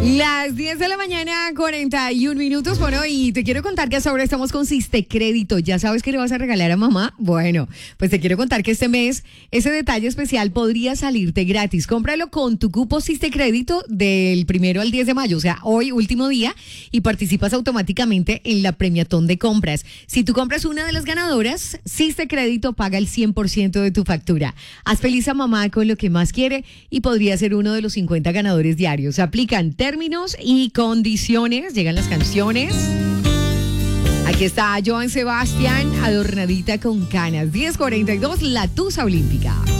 Las 10 de la mañana, 41 minutos. Bueno, y te quiero contar que hasta ahora estamos con Sistecrédito. ¿Ya sabes que le vas a regalar a mamá? Bueno, pues te quiero contar que este mes ese detalle especial podría salirte gratis. Cómpralo con tu cupo Sistecrédito del 1 al 10 de mayo, o sea, hoy, último día, y participas automáticamente en la premiatón de compras. Si tú compras una de las ganadoras, Sistecrédito paga el 100% de tu factura. Haz feliz a mamá con lo que más quiere y podría ser uno de los 50 ganadores diarios. Se aplican términos y condiciones. Llegan las canciones. Aquí está Joan Sebastián, adornadita con canas. 10:42, la tusa olímpica.